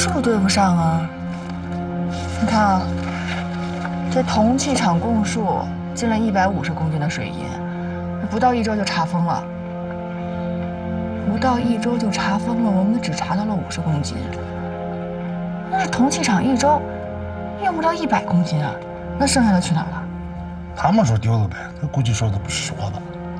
数对不上啊。你看啊，这铜器厂供数进了150公斤的水银，不到1周就查封了。不到1周就查封了，我们只查到了50公斤。那铜器厂1周用不到100公斤啊，那剩下的去哪儿了？ 他们说丢了呗，他估计说的不是实话吧？